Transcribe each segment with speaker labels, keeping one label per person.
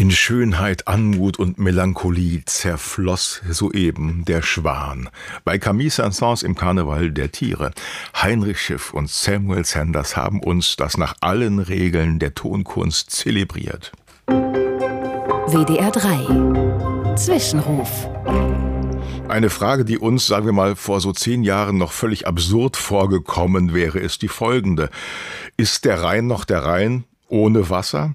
Speaker 1: In Schönheit, Anmut und Melancholie zerfloss soeben der Schwan. Bei Camille Saint-Saëns im Karneval der Tiere. Heinrich Schiff und Samuel Sanders haben uns das nach allen Regeln der Tonkunst zelebriert.
Speaker 2: WDR 3 Zwischenruf.
Speaker 1: Eine Frage, die uns, sagen wir mal, vor so 10 Jahren noch völlig absurd vorgekommen wäre, ist die folgende. Ist der Rhein noch der Rhein ohne Wasser?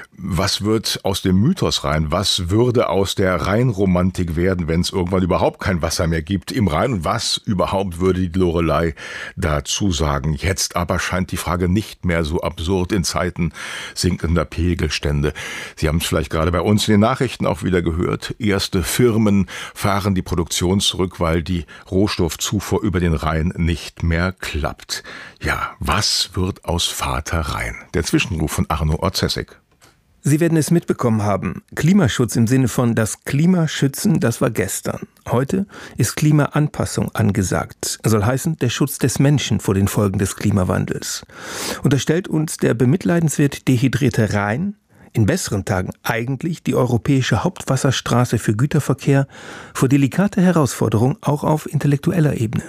Speaker 1: Was wird aus dem Mythos Rhein? Was würde aus der Rheinromantik werden, wenn es irgendwann überhaupt kein Wasser mehr gibt im Rhein? Und was überhaupt würde die Loreley dazu sagen? Jetzt aber scheint die Frage nicht mehr so absurd in Zeiten sinkender Pegelstände. Sie haben es vielleicht gerade bei uns in den Nachrichten auch wieder gehört. Erste Firmen fahren die Produktion zurück, weil die Rohstoffzufuhr über den Rhein nicht mehr klappt. Ja, was wird aus Vater Rhein? Der Zwischenruf von Arno Orzesek.
Speaker 3: Sie werden es mitbekommen haben. Klimaschutz im Sinne von das Klima schützen, das war gestern. Heute ist Klimaanpassung angesagt. Soll heißen, der Schutz des Menschen vor den Folgen des Klimawandels. Und da stellt uns der bemitleidenswert dehydrierte Rhein, in besseren Tagen eigentlich die europäische Hauptwasserstraße für Güterverkehr, vor delikate Herausforderungen auch auf intellektueller Ebene.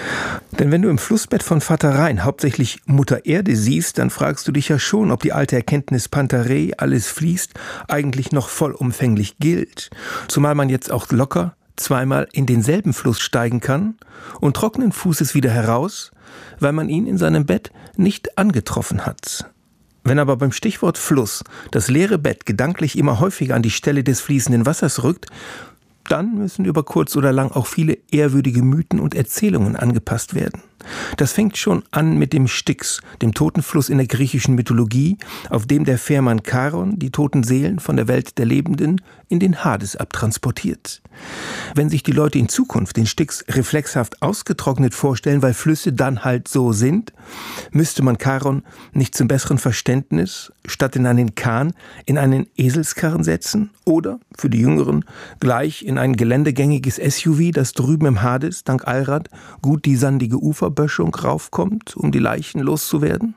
Speaker 3: Denn wenn du im Flussbett von Vater Rhein hauptsächlich Mutter Erde siehst, dann fragst du dich ja schon, ob die alte Erkenntnis Pantarei, alles fließt, eigentlich noch vollumfänglich gilt. Zumal man jetzt auch locker zweimal in denselben Fluss steigen kann und trockenen Fußes wieder heraus, weil man ihn in seinem Bett nicht angetroffen hat. Wenn aber beim Stichwort Fluss das leere Bett gedanklich immer häufiger an die Stelle des fließenden Wassers rückt, dann müssen über kurz oder lang auch viele ehrwürdige Mythen und Erzählungen angepasst werden. Das fängt schon an mit dem Styx, dem Totenfluss in der griechischen Mythologie, auf dem der Fährmann Charon die toten Seelen von der Welt der Lebenden in den Hades abtransportiert. Wenn sich die Leute in Zukunft den Styx reflexhaft ausgetrocknet vorstellen, weil Flüsse dann halt so sind, müsste man Charon nicht zum besseren Verständnis statt in einen Kahn in einen Eselskarren setzen oder, für die Jüngeren, gleich in ein geländegängiges SUV, das drüben im Hades dank Allrad gut die sandige Uferböschung raufkommt, um die Leichen loszuwerden?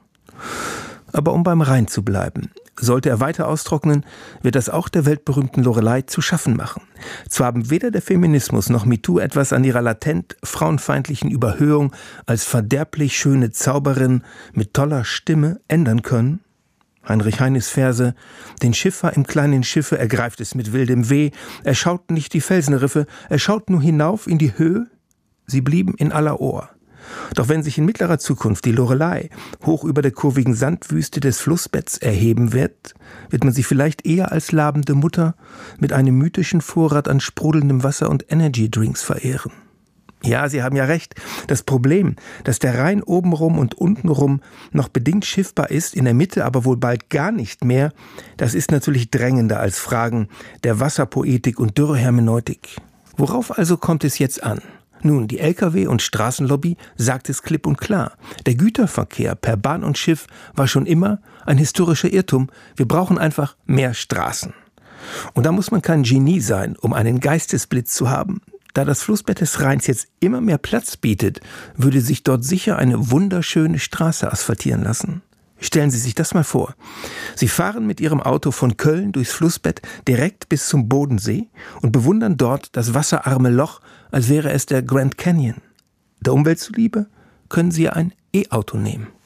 Speaker 3: Aber um beim Rhein zu bleiben, sollte er weiter austrocknen, wird das auch der weltberühmten Loreley zu schaffen machen. Zwar haben weder der Feminismus noch MeToo etwas an ihrer latent frauenfeindlichen Überhöhung als verderblich schöne Zauberin mit toller Stimme ändern können. Heinrich Heines Verse: Den Schiffer im kleinen Schiffe ergreift es mit wildem Weh, er schaut nicht die Felsenriffe, er schaut nur hinauf in die Höhe. Sie blieben in aller Ohr. Doch wenn sich in mittlerer Zukunft die Loreley hoch über der kurvigen Sandwüste des Flussbetts erheben wird man sie vielleicht eher als labende Mutter mit einem mythischen Vorrat an sprudelndem Wasser und Energydrinks verehren. Ja, Sie haben ja recht. Das Problem, dass der Rhein obenrum und untenrum noch bedingt schiffbar ist, in der Mitte aber wohl bald gar nicht mehr, das ist natürlich drängender als Fragen der Wasserpoetik und Dürrehermeneutik. Worauf also kommt es jetzt an? Nun, die Lkw- und Straßenlobby sagt es klipp und klar. Der Güterverkehr per Bahn und Schiff war schon immer ein historischer Irrtum. Wir brauchen einfach mehr Straßen. Und da muss man kein Genie sein, um einen Geistesblitz zu haben. Da das Flussbett des Rheins jetzt immer mehr Platz bietet, würde sich dort sicher eine wunderschöne Straße asphaltieren lassen. Stellen Sie sich das mal vor. Sie fahren mit Ihrem Auto von Köln durchs Flussbett direkt bis zum Bodensee und bewundern dort das wasserarme Loch, als wäre es der Grand Canyon. Der Umwelt zuliebe können Sie ein E-Auto nehmen.